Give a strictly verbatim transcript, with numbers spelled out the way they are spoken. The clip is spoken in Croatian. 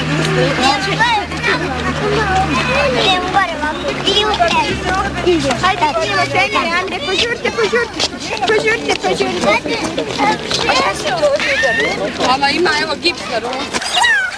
Idemo gore vam. Ili u tebi. Hajde, idemo trenere, Andre, požurte, požurte. Požurte, požurte. Ona ima, evo, gips na ruku.